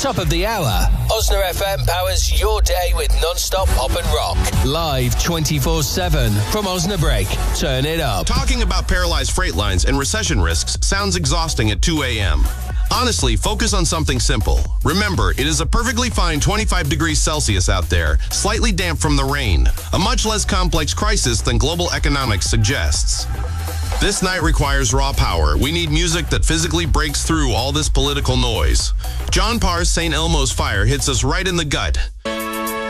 Top of the hour. Osna FM powers your day with non-stop pop and rock. Live 24/7 from Osnabrück. Turn it up. Talking about paralyzed freight lines and recession risks sounds exhausting at 2 a.m. Honestly, focus on something simple. Remember, it is a perfectly fine 25 degrees Celsius out there, slightly damp from the rain. A much less complex crisis than global economics suggests. This night requires raw power. We need music that physically breaks through all this political noise. John Parr's St. Elmo's Fire hits us right in the gut.